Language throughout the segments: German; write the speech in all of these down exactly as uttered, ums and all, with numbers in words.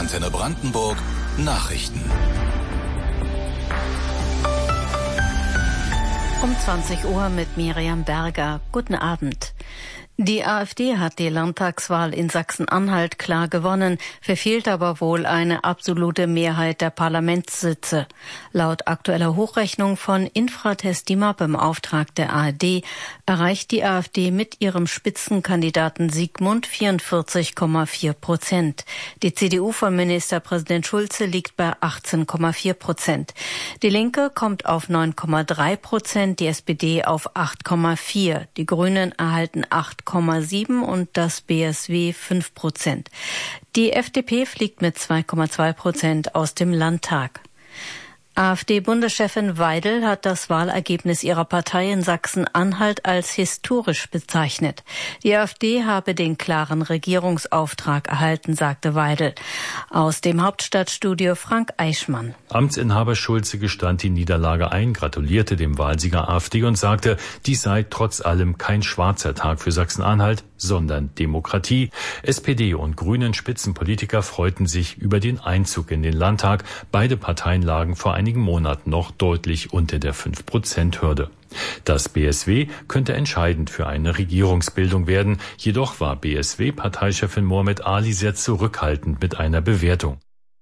Antenne Brandenburg Nachrichten. Um zwanzig Uhr mit Miriam Berger. Guten Abend. Die AfD hat die Landtagswahl in Sachsen-Anhalt klar gewonnen, verfehlt aber wohl eine absolute Mehrheit der Parlamentssitze. Laut aktueller Hochrechnung von Infratest DIMAP im Auftrag der A R D erreicht die AfD mit ihrem Spitzenkandidaten Sigmund vierundvierzig Komma vier Prozent. Die C D U von Ministerpräsident Schulze liegt bei achtzehn Komma vier Prozent. Die Linke kommt auf neun Komma drei Prozent, die S P D auf acht Komma vier. Die Grünen erhalten acht Komma sieben und das B S W fünf Prozent. Die F D P fliegt mit zwei Komma zwei Prozent aus dem Landtag. AfD-Bundeschefin Weidel hat das Wahlergebnis ihrer Partei in Sachsen-Anhalt als historisch bezeichnet. Die AfD habe den klaren Regierungsauftrag erhalten, sagte Weidel. Aus dem Hauptstadtstudio Frank Eichmann. Amtsinhaber Schulze gestand die Niederlage ein, gratulierte dem Wahlsieger AfD und sagte, dies sei trotz allem kein schwarzer Tag für Sachsen-Anhalt, sondern Demokratie. S P D und Grünen Spitzenpolitiker freuten sich über den Einzug in den Landtag. Beide Parteien lagen vor einigen Monaten noch deutlich unter der fünf Prozent Hürde. Das B S W könnte entscheidend für eine Regierungsbildung werden. Jedoch war B S W-Parteichefin Mohamed Ali sehr zurückhaltend mit einer Bewertung.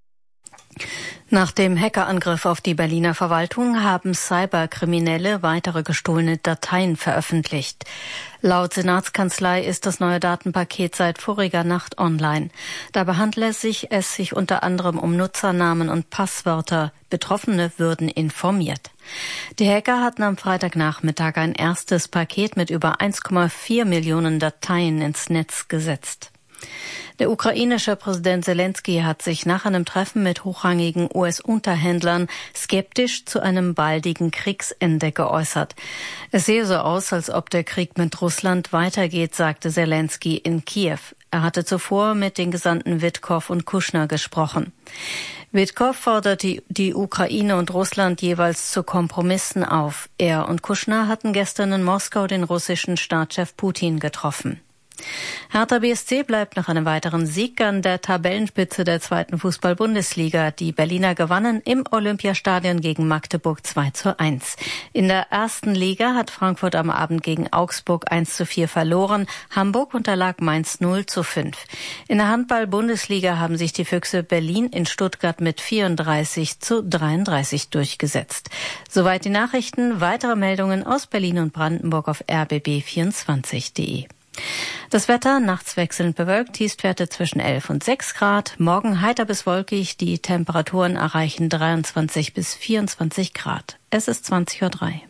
Nach dem Hackerangriff auf die Berliner Verwaltung haben Cyberkriminelle weitere gestohlene Dateien veröffentlicht. Laut Senatskanzlei ist das neue Datenpaket seit voriger Nacht online. Dabei handelt es sich, es sich unter anderem um Nutzernamen und Passwörter. Betroffene würden informiert. Die Hacker hatten am Freitagnachmittag ein erstes Paket mit über eins Komma vier Millionen Dateien ins Netz gesetzt. Der ukrainische Präsident Zelensky hat sich nach einem Treffen mit hochrangigen U S-Unterhändlern skeptisch zu einem baldigen Kriegsende geäußert. Es sehe so aus, als ob der Krieg mit Russland weitergeht, sagte Zelensky in Kiew. Er hatte zuvor mit den Gesandten Witkow und Kushner gesprochen. Witkow fordert die, die Ukraine und Russland jeweils zu Kompromissen auf. Er und Kushner hatten gestern in Moskau den russischen Staatschef Putin getroffen. Hertha B S C bleibt nach einem weiteren Sieg an der Tabellenspitze der zweiten Fußball-Bundesliga. Die Berliner gewannen im Olympiastadion gegen Magdeburg zwei zu eins. In der ersten Liga hat Frankfurt am Abend gegen Augsburg eins zu vier verloren. Hamburg unterlag Mainz null zu fünf. In der Handball-Bundesliga haben sich die Füchse Berlin in Stuttgart mit vierunddreißig zu dreiunddreißig durchgesetzt. Soweit die Nachrichten. Weitere Meldungen aus Berlin und Brandenburg auf r b b vierundzwanzig punkt de. Das Wetter, nachts wechselnd bewölkt, Tiefstwerte zwischen elf und sechs Grad. Morgen heiter bis wolkig, die Temperaturen erreichen dreiundzwanzig bis vierundzwanzig Grad. Es ist zwanzig Uhr drei.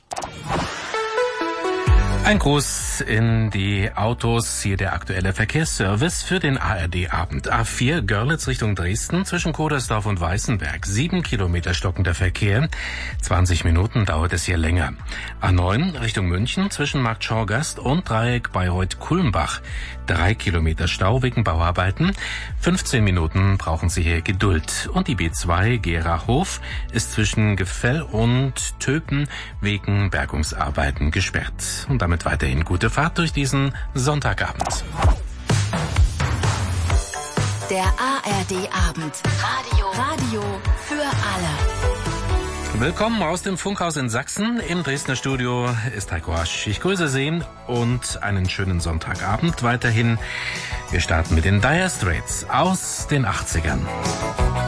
Ein Gruß in die Autos, hier der aktuelle Verkehrsservice für den A R D-Abend. A vier Görlitz Richtung Dresden zwischen Kodersdorf und Weißenberg. Sieben Kilometer stockender Verkehr. zwanzig Minuten dauert es hier länger. A neun Richtung München zwischen Markt Schorgast und Dreieck Bayreuth-Kulmbach. Drei Kilometer Stau wegen Bauarbeiten. fünfzehn Minuten brauchen Sie hier Geduld. Und die B zwei Gera-Hof ist zwischen Gefell und Töpen wegen Bergungsarbeiten gesperrt. Und damit weiterhin gute Fahrt durch diesen Sonntagabend. Der A R D-Abend. Radio. Radio für alle. Willkommen aus dem Funkhaus in Sachsen. Im Dresdner Studio ist Heiko Asch. Ich grüße Sie und einen schönen Sonntagabend weiterhin. Wir starten mit den Dire Straits aus den achtzigern.